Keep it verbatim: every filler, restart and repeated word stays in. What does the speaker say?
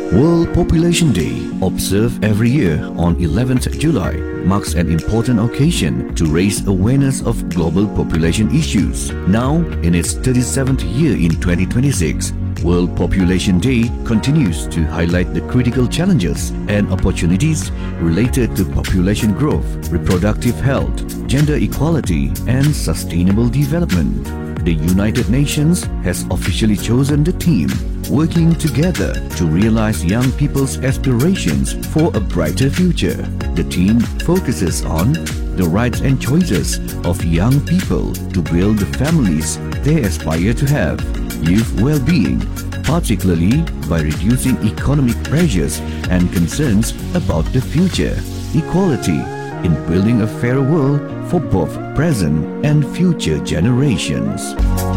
World Population Day, observed every year on eleventh July, marks an important occasion to raise awareness of global population issues. Now, in its thirty-seventh year in twenty twenty-six, World Population Day continues to highlight the critical challenges and opportunities related to population growth, reproductive health, gender equality, and sustainable development. The United Nations has officially chosen the theme, working together to realize young people's aspirations for a brighter future. The theme focuses on the rights and choices of young people to build the families they aspire to have, youth well-being, particularly by reducing economic pressures and concerns about the future, equality in building a fairer world for both present and future generations.